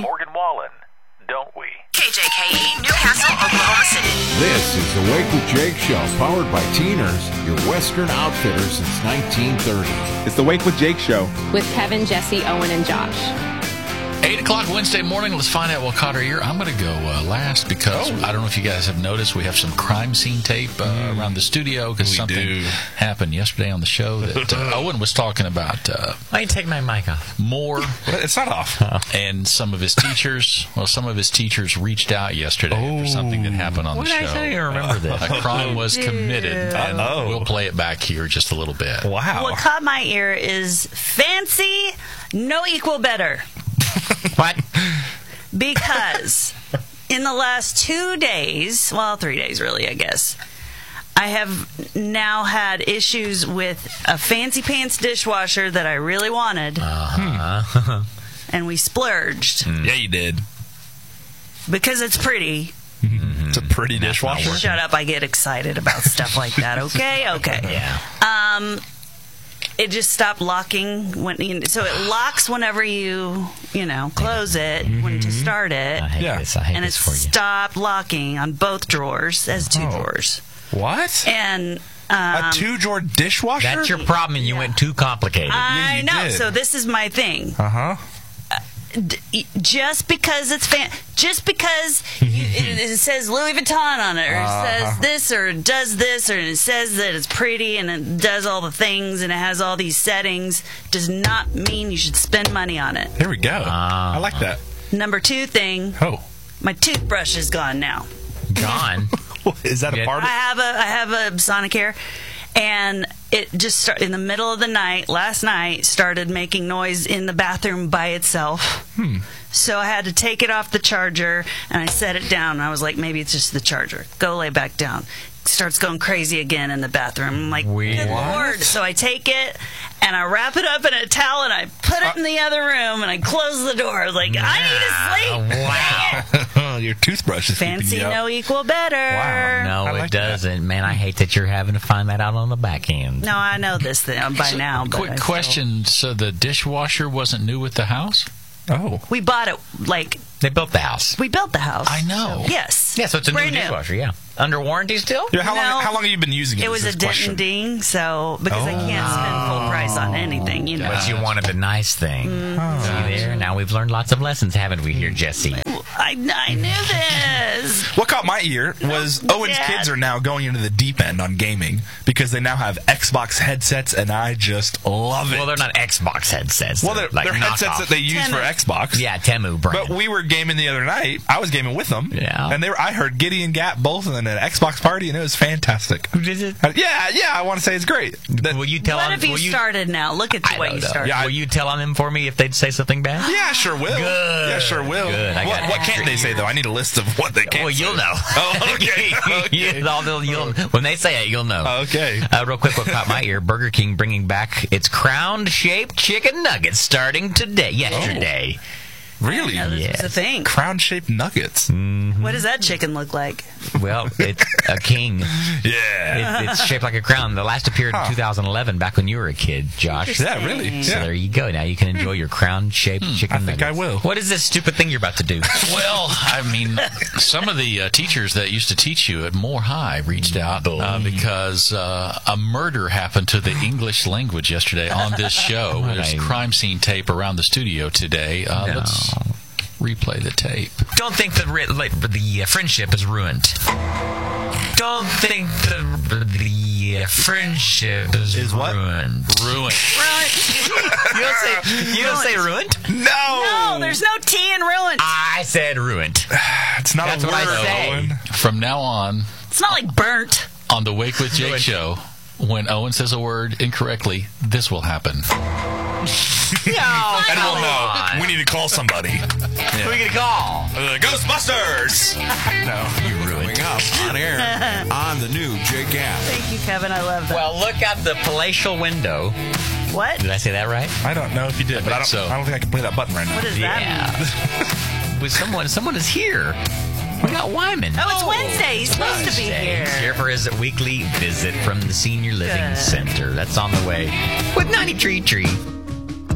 Morgan Wallen, don't we? KJKE, Newcastle, Oklahoma City. This is the Wake with Jake Show, powered by Teeners, your Western outfitter since 1930. It's the Wake with Jake Show. With Kevin, Jesse, Owen, and Josh. 8 o'clock Wednesday morning. Let's find out what caught our ear. I'm going to go last because I don't know if you guys have noticed we have some crime scene tape around the studio because something happened yesterday on the show that Owen was talking about. Why you take my mic off? More. It's not off. And some of his teachers, reached out yesterday for something that happened on the show. What did I say? I remember this. A crime was committed, and we'll play it back here just a little bit. Wow. What caught my ear is fancy, no equal better. What? Because in the last 2 days, well, 3 days really, I guess, I have now had issues with a fancy pants dishwasher that I really wanted. And we splurged. Yeah, you did. Because it's pretty. It's a pretty dishwasher. Shut up, I get excited about stuff like that, okay? Okay. Yeah. It just stopped locking so it locks whenever you close it when to start it. I hate this. I hate and this it for you. stopped locking on both drawers as two drawers. What? And a two-drawer dishwasher? That's your problem, and you went too complicated. I you know. did. So this is my thing. Just because it's just because it says Louis Vuitton on it, or it says this, or it does this, or it says that it's pretty and it does all the things and it has all these settings, does not mean you should spend money on it. There we go. I like that. Number two thing. My toothbrush is gone now. Gone? Is that a part of it? I have a Sonicare, and it just started in the middle of the night. Last night, started making noise in the bathroom by itself. So I had to take it off the charger, and I set it down. And I was like, maybe it's just the charger. Go lay back down. Starts going crazy again in the bathroom. I'm like, good Lord. So I take it, and I wrap it up in a towel, and I put it in the other room, and I close the door. I was like, I need to sleep. Wow. Your toothbrush is Fancy, keeping you up. no equal better. Wow. No, I like it doesn't. Man, I hate that you're having to find that out on the back end. No, I know this thing by now. But Quick question. So the dishwasher wasn't new with the house? We bought it They built the house. we built the house. I know. Yes. Yeah, so it's a Brand new dishwasher, yeah. Under warranty still? Yeah, how No. long have you been using it? It was a dent and ding, so because I can't spend full price on anything, But you wanted the nice thing. See there? Now we've learned lots of lessons, haven't we, here, Jesse? I knew this. What caught my ear was Owen's kids are now going into the deep end on gaming because they now have Xbox headsets, and I just love it. Well, they're not Xbox headsets. Well, they're headsets that they use for Xbox. Yeah, Temu brand. But we were gaming the other night. I was gaming with them. Yeah. And I heard Giddy and Gap both in an Xbox party, and it was fantastic. Did it? Yeah, I want to say it's great. Will you tell What them? have you started now? Look at the way you started. Yeah, will you tell on them for me if they'd say something bad? Yeah, sure will. Good. Yeah, sure will. Good. What can't they say, though? I need a list of what they can't Well, say. you'll know. Oh, okay. When they say it, you'll know. Okay. Real quick, what caught my ear, Burger King bringing back its crown-shaped chicken nuggets starting yesterday. Really? Yeah, this was a thing. Crown-shaped nuggets. What does that chicken look like? Well, it's a king. Yeah. It's shaped like a crown. The last appeared in 2011, back when you were a kid, Josh. Yeah, really. So Yeah. there you go. Now you can enjoy your crown-shaped chicken nuggets. I will. What is this stupid thing you're about to do? Well, I mean, some of the teachers that used to teach you at Moore High reached out because a murder happened to the English language yesterday on this show. There's crime scene tape around the studio today. Let's replay the tape. Don't think the friendship is ruined. Don't think the friendship is what? ruined. Ruined. You don't say ruined? No, there's no T in ruined. I said ruined. It's not That's a what I word, say. Owen. From now on, It's not like burnt. on the Wake with Jake show, when Owen says a word incorrectly, this will happen. No, And we'll know. We need to call somebody. Who are you going to call? Ghostbusters! No, you ruined Coming up on air on the new Jake app. Thank you, Kevin. I love that. Well, look out the palatial window. What? Did I say that right? I don't know if you did, but I don't think I can play that button right now. What does that mean? With someone is here. We got Wyman. Oh, it's Wednesday. He's supposed to be here. Here for his weekly visit from the Senior Living Center. That's on the way with 93 Tree.